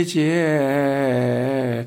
街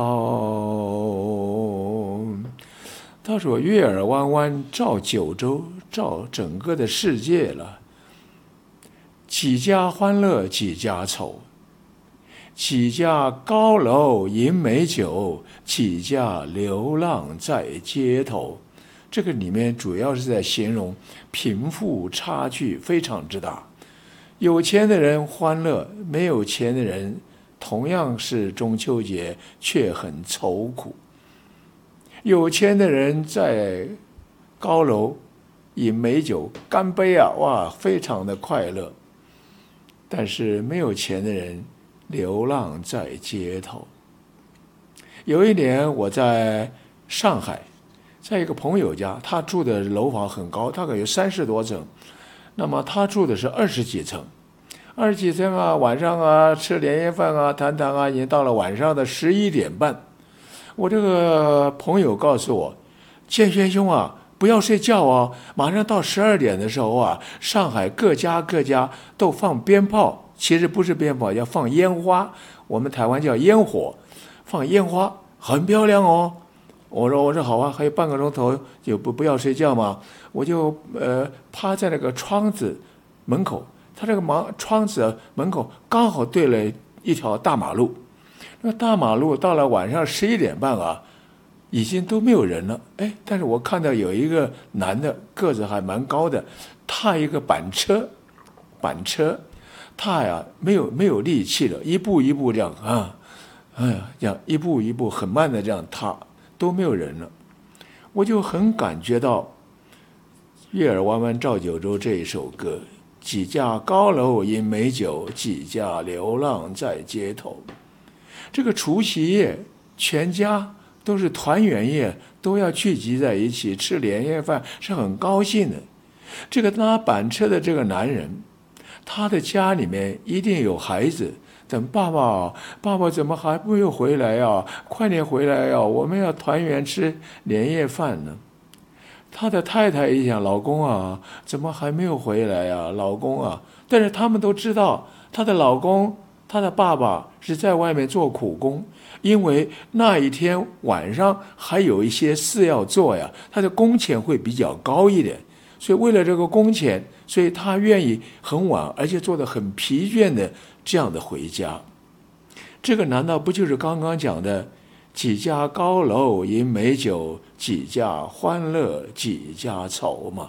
头。他说：“月儿弯弯照九州，照整个的世界了。几家欢乐几家愁，几家高楼饮美酒，几家流浪在街头。”这个里面主要是在形容贫富差距非常之大，有钱的人欢乐，没有钱的人同样是中秋节，却很愁苦。有钱的人在高楼饮美酒，干杯啊，哇，非常的快乐。但是没有钱的人流浪在街头。有一年我在上海，在一个朋友家，他住的楼房很高，大概有30多层，那么他住的是20几层，20几层啊，晚上啊吃年夜饭啊，谈谈啊，已经到了晚上的11点半。我这个朋友告诉我，建轩兄啊，不要睡觉哦，马上到12点的时候啊，上海各家都放鞭炮，其实不是鞭炮，要放烟花，我们台湾叫烟火，放烟花很漂亮哦。我说好啊，还有半个钟头就不要睡觉嘛，我就趴在那个窗子门口，他这个窗子门口刚好对了一条大马路。那大马路到了晚上11点半啊，已经都没有人了。哎，但是我看到有一个男的，个子还蛮高的，踏一个板车，踏呀没有力气了，一步一步这样啊，哎呀，这样一步一步很慢的这样踏，都没有人了。我就很感觉到月儿弯弯照九州这一首歌，几家高楼饮美酒，几家流浪在街头。这个除夕夜，全家都是团圆夜，都要聚集在一起吃年夜饭，是很高兴的。这个拉板车的这个男人，他的家里面一定有孩子，等爸爸怎么还没有回来呀？快点回来呀！我们要团圆吃年夜饭呢。他的太太一想，老公啊，怎么还没有回来呀？老公啊，但是他们都知道，他的老公，他的爸爸是在外面做苦工，因为那一天晚上还有一些事要做呀，他的工钱会比较高一点，所以为了这个工钱，所以他愿意很晚，而且做得很疲倦的这样的回家。这个难道不就是刚刚讲的几家高楼饮美酒，几家欢乐几家愁吗？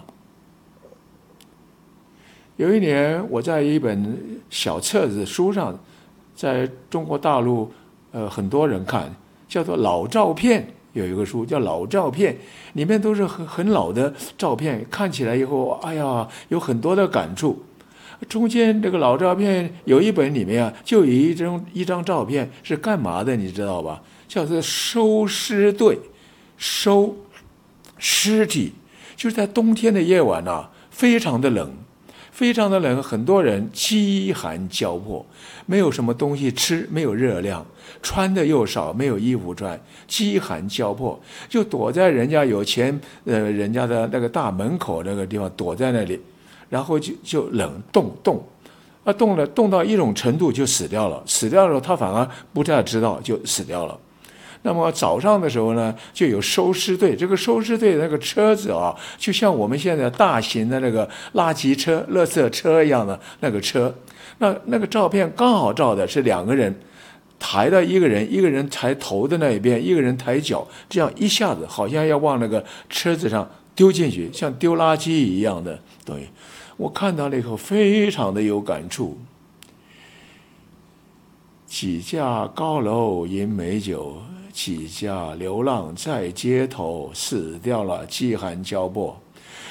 有一年我在一本小册子书上，在中国大陆很多人看，叫做老照片，有一个书叫老照片，里面都是很老的照片，看起来以后哎呀有很多的感触。中间这个老照片有一本里面啊，就有一张照片是干嘛的，你知道吧？叫做收尸队，收尸体，就是在冬天的夜晚啊，非常的冷，很多人饥寒交迫，没有什么东西吃，没有热量，穿的又少，没有衣服穿，饥寒交迫，就躲在人家有钱人家的那个大门口那个地方躲在那里，然后就冷冻冻到一种程度就死掉了，死掉的时候他反而不太知道就死掉了。那么早上的时候呢，就有收尸队，这个收尸队那个车子啊，就像我们现在大型的那个垃圾车、垃圾车一样的那个车。那个照片刚好照的是2个人抬到一个人抬头的那一边，一个人抬脚，这样一下子好像要往那个车子上丢进去，像丢垃圾一样的东西。我看到了以后非常的有感触。几家高楼饮美酒，几家流浪在街头，死掉了饥寒交迫。